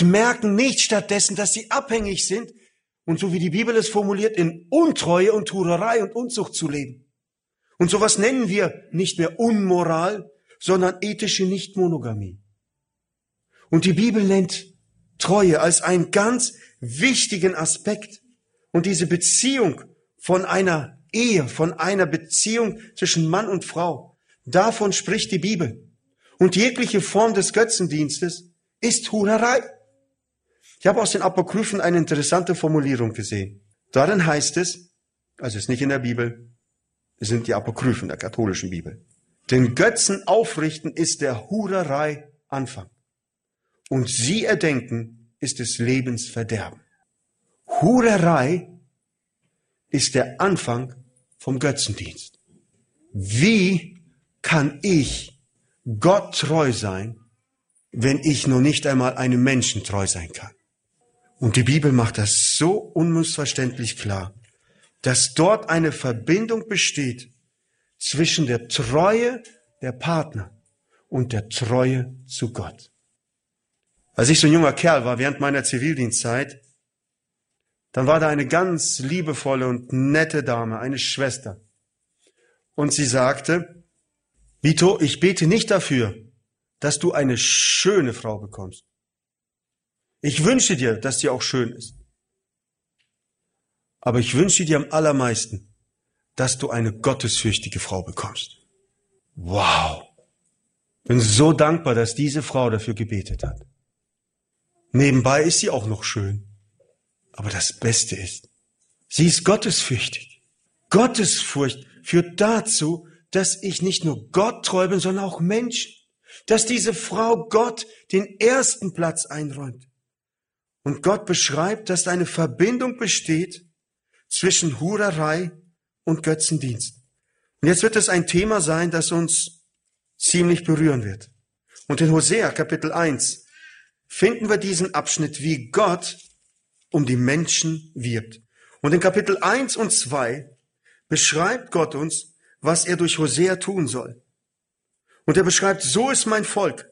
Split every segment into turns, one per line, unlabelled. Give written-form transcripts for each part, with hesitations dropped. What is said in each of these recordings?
und merken nicht stattdessen, dass sie abhängig sind und so wie die Bibel es formuliert, in Untreue und Hurerei und Unzucht zu leben. Und sowas nennen wir nicht mehr Unmoral, sondern ethische Nichtmonogamie. Und die Bibel nennt Treue als einen ganz wichtigen Aspekt. Und diese Beziehung von einer Ehe, von einer Beziehung zwischen Mann und Frau, davon spricht die Bibel. Und jegliche Form des Götzendienstes ist Hurerei. Ich habe aus den Apokryphen eine interessante Formulierung gesehen. Darin heißt es, also es ist nicht in der Bibel, es sind die Apokryphen der katholischen Bibel. Den Götzen aufrichten ist der Hurerei Anfang. Und sie erdenken ist des Lebens Verderben. Hurerei ist der Anfang vom Götzendienst. Wie kann ich Gott treu sein, wenn ich noch nicht einmal einem Menschen treu sein kann? Und die Bibel macht das so unmissverständlich klar, dass dort eine Verbindung besteht zwischen der Treue der Partner und der Treue zu Gott. Als ich so ein junger Kerl war, während meiner Zivildienstzeit, dann war da eine ganz liebevolle und nette Dame, eine Schwester. Und sie sagte, Vito, ich bete nicht dafür, dass du eine schöne Frau bekommst. Ich wünsche dir, dass sie auch schön ist. Aber ich wünsche dir am allermeisten, dass du eine gottesfürchtige Frau bekommst. Wow! Bin so dankbar, dass diese Frau dafür gebetet hat. Nebenbei ist sie auch noch schön. Aber das Beste ist, sie ist gottesfürchtig. Gottesfurcht führt dazu, dass ich nicht nur Gott treu bin, sondern auch Menschen. Dass diese Frau Gott den ersten Platz einräumt. Und Gott beschreibt, dass eine Verbindung besteht zwischen Hurerei und Götzendienst. Und jetzt wird es ein Thema sein, das uns ziemlich berühren wird. Und in Hosea Kapitel 1 finden wir diesen Abschnitt, wie Gott um die Menschen wirbt. Und in Kapitel 1 und 2 beschreibt Gott uns, was er durch Hosea tun soll. Und er beschreibt, so ist mein Volk.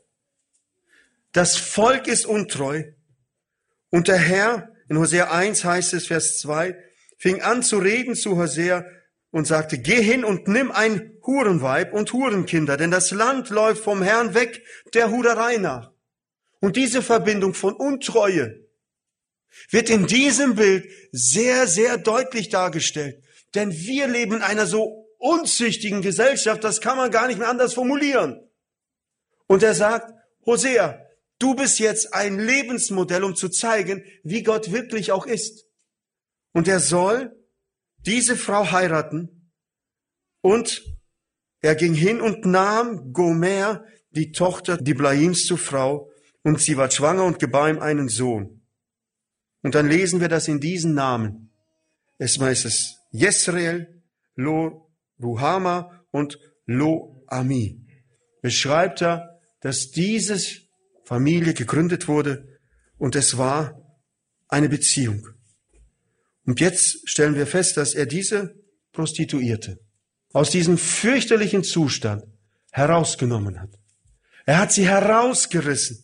Das Volk ist untreu. Und der Herr, in Hosea 1 heißt es, Vers 2, fing an zu reden zu Hosea und sagte, geh hin und nimm ein Hurenweib und Hurenkinder, denn das Land läuft vom Herrn weg der Hurerei nach. Und diese Verbindung von Untreue wird in diesem Bild sehr, sehr deutlich dargestellt. Denn wir leben in einer so unzüchtigen Gesellschaft, das kann man gar nicht mehr anders formulieren. Und er sagt, Hosea, du bist jetzt ein Lebensmodell, um zu zeigen, wie Gott wirklich auch ist. Und er soll diese Frau heiraten. Und er ging hin und nahm Gomer, die Tochter Diblaims, zur Frau. Und sie war schwanger und gebar ihm einen Sohn. Und dann lesen wir das in diesen Namen. Es heißt es Jesreel, Lo-Ruhama und Lo-Ami. Beschreibt er, dass diese Familie gegründet wurde und es war eine Beziehung. Und jetzt stellen wir fest, dass er diese Prostituierte aus diesem fürchterlichen Zustand herausgenommen hat. Er hat sie herausgerissen.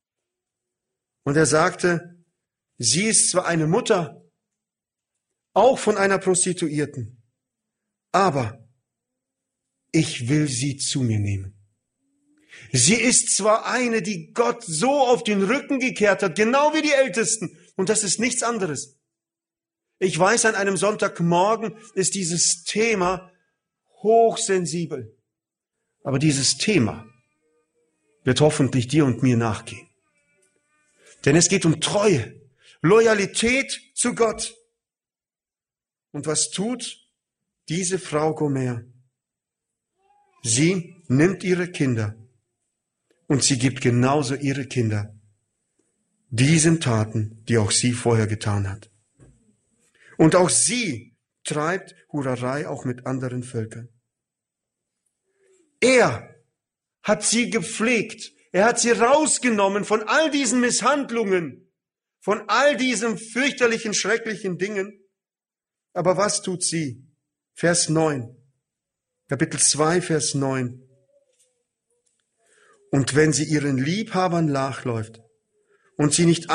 Und er sagte, sie ist zwar eine Mutter, auch von einer Prostituierten, aber ich will sie zu mir nehmen. Sie ist zwar eine, die Gott so auf den Rücken gekehrt hat, genau wie die Ältesten, und das ist nichts anderes. Ich weiß, an einem Sonntagmorgen ist dieses Thema hochsensibel. Aber dieses Thema wird hoffentlich dir und mir nachgehen. Denn es geht um Treue, Loyalität zu Gott. Und was tut diese Frau Gomer? Sie nimmt ihre Kinder und sie gibt genauso ihre Kinder diesen Taten, die auch sie vorher getan hat. Und auch sie treibt Hurerei auch mit anderen Völkern. Er hat sie gepflegt. Er hat sie rausgenommen von all diesen Misshandlungen, von all diesen fürchterlichen, schrecklichen Dingen. Aber was tut sie? Vers 9. Kapitel 2, Vers 9. Und wenn sie ihren Liebhabern nachläuft und sie nicht